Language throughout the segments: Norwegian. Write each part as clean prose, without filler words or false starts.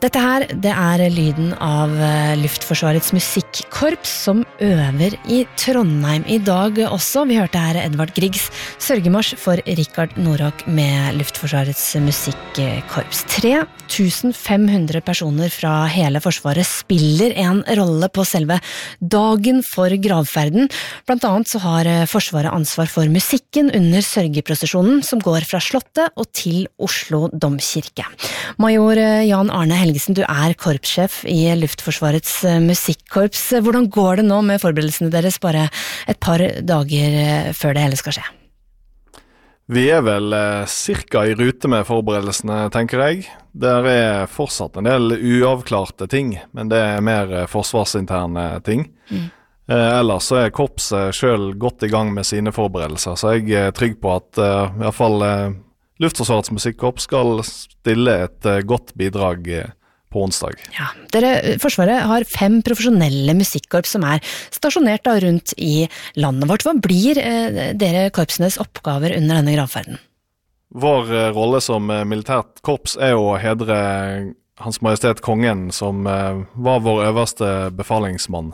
Dette her, det lyden av Luftforsvarets musikkorps som øver i Trondheim I dag også. Vi hørte her Edvard Griggs sørgemarsj for Rikard Norok med Luftforsvarets musikkorps. 3500 personer fra hele Forsvaret spiller en rolle på selve dagen for gravferden. Blant annet så har Forsvaret ansvar for musikken under sørgeprosesjonen som går fra Slottet og til Oslo Domkirke. Major Jan Arne Helgesen, du korpssjef I Luftforsvarets musikkorps. Hvordan går det nå med forberedelsene deres bare et par dager før det hele skal skje? Vi vel cirka I rute med forberedelsene, tenker jeg. Der fortsatt en del uavklarte ting, men det mer forsvarsinterne ting. Ellers så korpset selv godt I gang med sine forberedelser, så jeg trygg på at I hvert fall Luftforsvarets musikkorps skal stille et godt bidrag på onsdag. Ja, Forsvaret har 5 profesjonelle musikkorps som stasjonert rundt I landet vårt. Hva blir dere korpsenes oppgaver under denne gravferden? Vår rolle som militært korps å hedre Hans Majestet Kongen, som var vår øverste befalingsmann.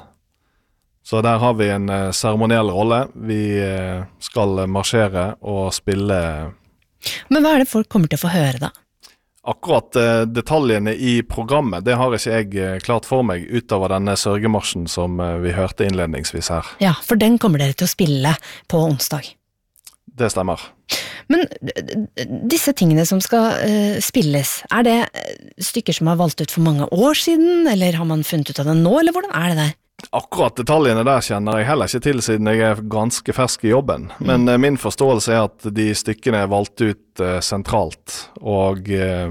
Så der har vi en seremoniell rolle. Vi skal marsjere og spille. Men hva det folk kommer til å få høre da? Akkurat detaljene I programmet, det har ikke jeg klart for meg utover denne sørgemarsjen som vi hørte innledningsvis her. Ja, for den kommer dere til å spille på onsdag. Det stemmer. Men disse tingene som skal spilles, det stykker som har valgt ut for mange år siden, eller har man funnet ut av det nå, eller hvordan det der? Akkurat detaljene der kjenner jeg heller ikke til siden jeg ganske fersk I jobben. Men min forståelse at de stykkene valgt ut sentralt, og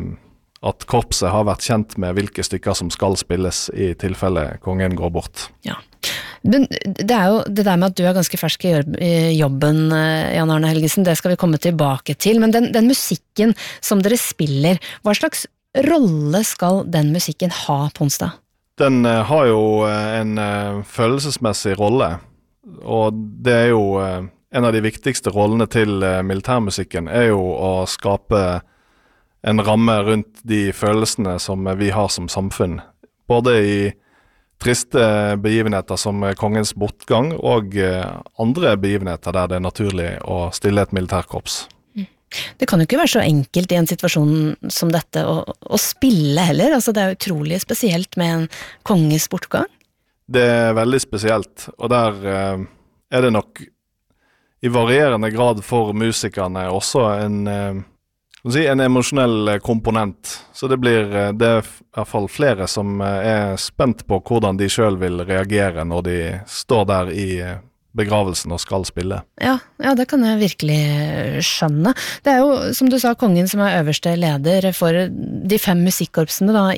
at korpset har vært kjent med hvilke stykker som skal spilles I tilfelle kongen går bort. Ja. Men det jo det der med at du ganske fersk I jobben, Jan Arne Helgesen, det skal vi komme tilbake til. Men den musikken som dere spiller, hva slags rolle skal den musikken ha på onsdag? Den har jo en følelsesmessig rolle, og det jo en av de viktigste rollene til militærmusikken jo å skape en ramme rundt de følelsene som vi har som samfunn, både I triste begivenheter som kongens bortgang og andre begivenheter der det naturlig å stille et militærkorps. Det kan jo ikke være så enkelt I en situasjon som dette å spille heller, altså det utrolig spesielt med en konges bortgang. Det veldig spesielt, og der det nok I varierende grad for musikerne også en emosjonell komponent, så det blir I hvert fall flere som spent på hvordan de selv vil reagere når de står der I begravelsen og skal spille. Ja, det kan jeg virkelig skjønne. Det jo, som du sa, kongen som øverste leder for de 5 musikkorpsene da,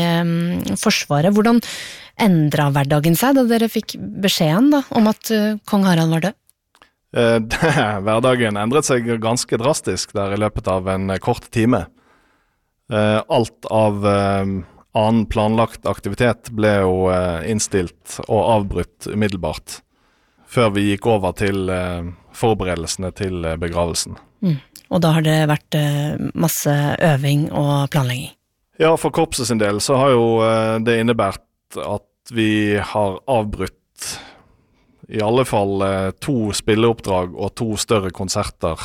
I Forsvaret. Hvordan endret hverdagen seg da dere fikk beskjeden da, om at kong Harald var død? Hverdagen endret seg ganske drastisk der I løpet av en kort time. Alt av annen planlagt aktivitet ble jo innstilt og avbrutt umiddelbart, før vi gikk over til forberedelsene til begravelsen. Og da har det vært masse øving og planlegging? Ja, for korpset sin del så har jo det innebært at vi har avbrutt I alle fall 2 spilleoppdrag og 2 større konserter.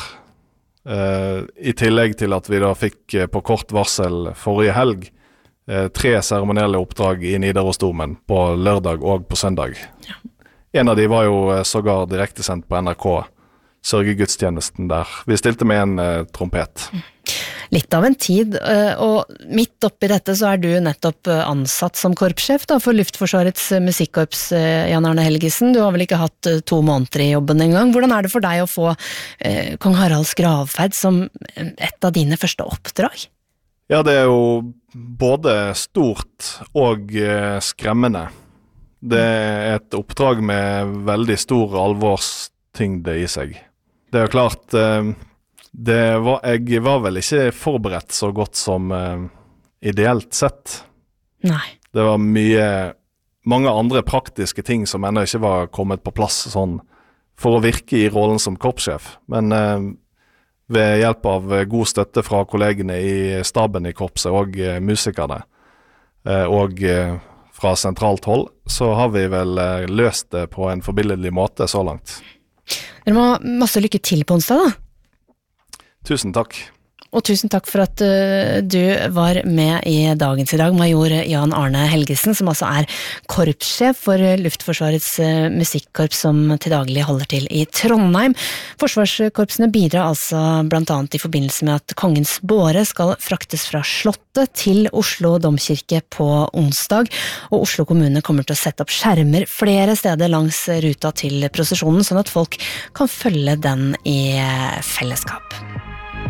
I tillegg til at vi da fikk på kort varsel forrige helg 3 seremonielle oppdrag I Nidarosdomen på lørdag og på søndag. Ja. En av de var jo sågar direktesendt på NRK, sørgegudstjenesten der. Vi stilte med en trompet. Litt av en tid, og midt oppi dette så du nettopp ansatt som korpssjef da, for Luftforsvarets musikkorps, Jan Arne Helgesen. Du har vel ikke hatt 2 måneder I jobben en gang. Hvordan det for deg å få kong Haralds gravferd som et av dine første oppdrag? Ja, det jo både stort og skremmende. Det et oppdrag med veldig stor alvorstyngde I seg. Det jo klart, jeg var vel ikke forberedt så godt som ideelt sett. Nei. Det var mange andre praktiske ting som ennå ikke var kommet på plass sånn, for å virke I rollen som korpssjef. Men ved hjelp av god støtte fra kollegene I staben I korpset og musikerne, og fra sentralt hold, så har vi vel løst det på en forbilledlig måte så langt. Dere må ha masse lykke til på onsdag da. Tusen takk. Og tusen takk for at du var med i Dagens i dag, major Jan Arne Helgesen, som altså korpssjef for Luftforsvarets musikkorps som til daglig holder til i Trondheim. Forsvarskorpsene bidrar altså blant annet i forbindelse med at Kongens båre skal fraktes fra Slottet til Oslo Domkirke på onsdag, og Oslo kommune kommer til å sette opp skjermer flere steder langs ruta til prosesjonen, sånn at folk kan følge den i fellesskap.